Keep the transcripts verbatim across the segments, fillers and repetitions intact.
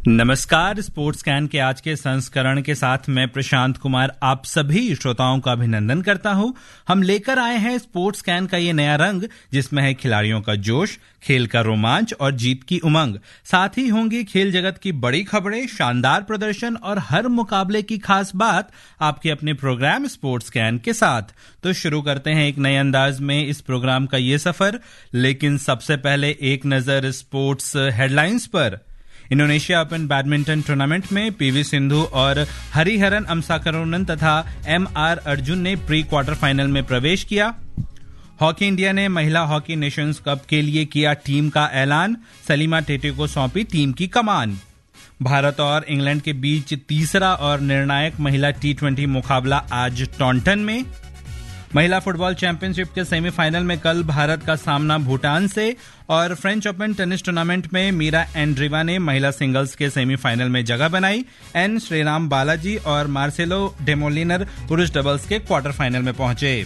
नमस्कार, sports can के आज के संस्करण के साथ मैं प्रशांत कुमार आप सभी श्रोताओं का अभिनंदन करता हूं। हम लेकर आए हैं स्पोर्ट्स कैन का ये नया रंग, जिसमें है खिलाड़ियों का जोश, खेल का रोमांच और जीत की उमंग। साथ ही होंगी खेल जगत की बड़ी खबरें, शानदार प्रदर्शन और हर मुकाबले की खास बात आपके अपने प्रोग्राम स्पोर्ट्स कैन के साथ। तो शुरू करते हैं एक नए अंदाज में इस प्रोग्राम का ये सफर, लेकिन सबसे पहले एक नजर स्पोर्ट्स हेडलाइंस पर। इंडोनेशिया ओपन बैडमिंटन टूर्नामेंट में पीवी सिंधु और हरिहरन अमसाकरुणन तथा एम आर अर्जुन ने प्री क्वार्टर फाइनल में प्रवेश किया। हॉकी इंडिया ने महिला हॉकी नेशंस कप के लिए किया टीम का ऐलान, सलीमा टेटे को सौंपी टीम की कमान। भारत और इंग्लैंड के बीच तीसरा और निर्णायक महिला टी ट्वेंटी मुकाबला आज टॉन्टन में। महिला फुटबॉल चैंपियनशिप के सेमीफाइनल में कल भारत का सामना भूटान से। और फ्रेंच ओपन टेनिस टूर्नामेंट में मीरा एंड्रीवा ने महिला सिंगल्स के सेमीफाइनल में जगह बनाई। एन श्रीराम बालाजी और मार्सेलो डेमोलिनर पुरुष डबल्स के क्वार्टर फाइनल में पहुंचे।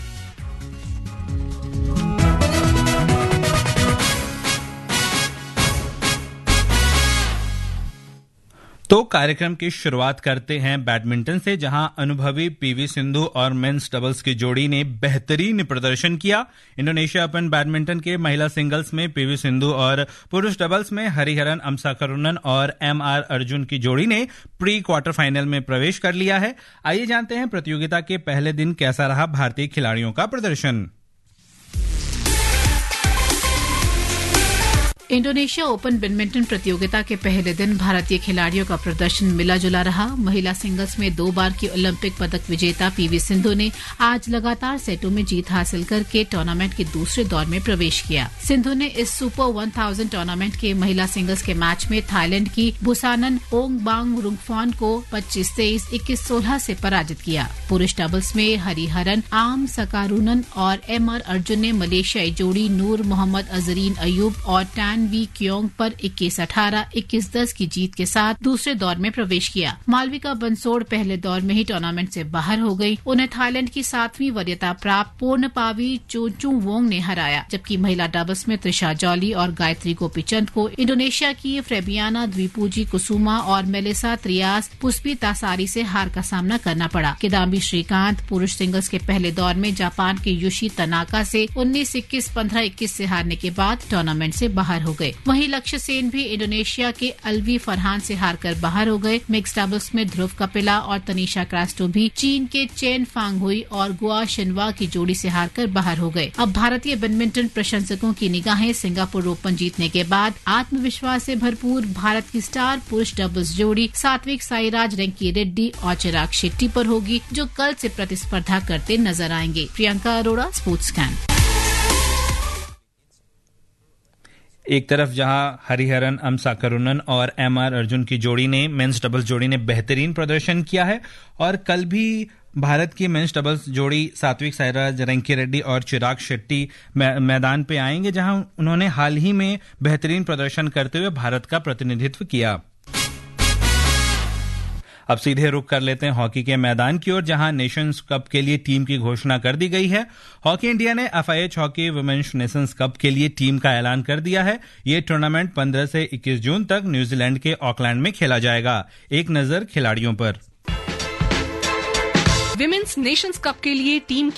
तो कार्यक्रम की शुरुआत करते हैं बैडमिंटन से, जहां अनुभवी पीवी सिंधु और मेंस डबल्स की जोड़ी ने बेहतरीन प्रदर्शन किया। इंडोनेशिया ओपन बैडमिंटन के महिला सिंगल्स में पीवी सिंधु और पुरुष डबल्स में हरिहरन अमसाकरुणन और एम आर अर्जुन की जोड़ी ने प्री क्वार्टर फाइनल में प्रवेश कर लिया है। आइए जानते हैं प्रतियोगिता के पहले दिन कैसा रहा भारतीय खिलाड़ियों का प्रदर्शन। इंडोनेशिया ओपन बैडमिंटन प्रतियोगिता के पहले दिन भारतीय खिलाड़ियों का प्रदर्शन मिला जुला रहा। महिला सिंगल्स में दो बार की ओलंपिक पदक विजेता पीवी सिंधु ने आज लगातार सेटों में जीत हासिल करके टूर्नामेंट के दूसरे दौर में प्रवेश किया। सिंधु ने इस सुपर वन थाउजेंड टूर्नामेंट के महिला सिंगल्स के मैच में थाईलैंड की बुसानन ओंगबांग रुंगफॉन को पच्चीस तेईस, इक्कीस सोलह से पराजित किया। पुरुष डबल्स में हरिहरन आम सकारुनन और एम आर अर्जुन ने मलेशियाई जोड़ी नूर मोहम्मद अजरीन अयूब और टैन वी क्योंग पर इक्कीस अठारह, इक्कीस दस की जीत के साथ दूसरे दौर में प्रवेश किया। मालविका बंसोड़ पहले दौर में ही टूर्नामेंट से बाहर हो गई। उन्हें थाईलैंड की सातवीं वरीयता प्राप्त पूर्णपावी चोचुवोंग ने हराया, जबकि महिला डबल्स में त्रिशा जॉली और गायत्री गोपीचंद को इंडोनेशिया की फ्रेबियाना द्विपूजी कुसुमा और मेलिसा त्रियास पुष्पितासारी से हार का सामना करना पड़ा। किदाम्बी श्रीकांत पुरुष सिंगल्स के पहले दौर में जापान के युशी तनाका से उन्नीस इक्कीस, पंद्रह इक्कीस से हारने के बाद टूर्नामेंट से बाहर हो गए। वहीं लक्ष्य सेन भी इंडोनेशिया के अलवी फरहान से हारकर बाहर हो गए। मिक्स डबल्स में ध्रुव कपिला और तनीषा क्रास्टो भी चीन के चेन फांगहुई और गुआ शिनवा की जोड़ी से हारकर बाहर हो गए। अब भारतीय बैडमिंटन प्रशंसकों की निगाहें सिंगापुर ओपन जीतने के बाद आत्मविश्वास से भरपूर भारत की स्टार पुरुष डबल्स जोड़ी सात्विक साईराज, रंकी रेड्डी और चिराग शेट्टी पर होगी, जो कल से प्रतिस्पर्धा करते नजर आएंगे। Priyanka Arora, sports can. एक तरफ जहां हरिहरन अमसाकरुणन और एम आर अर्जुन की जोड़ी ने मेंस डबल्स जोड़ी ने बेहतरीन प्रदर्शन किया है, और कल भी भारत की मेंस डबल्स जोड़ी सात्विक साईराज, रंकी रेड्डी और चिराग शेट्टी मैदान पे आएंगे, जहां उन्होंने हाल ही में बेहतरीन प्रदर्शन करते हुए भारत का प्रतिनिधित्व किया। अब सीधे रुक कर लेते हैं हॉकी के मैदान की ओर, जहां नेशंस कप के लिए टीम की घोषणा कर दी गई है। हॉकी इंडिया ने F I H hockey women's Nations cup के लिए टीम का ऐलान कर दिया है। ये टूर्नामेंट पंद्रह से इक्कीस जून तक न्यूजीलैंड के ऑकलैंड में खेला जाएगा। एक नजर खिलाड़ियों पर। विमेन्स नेशंस कप के लिए टीम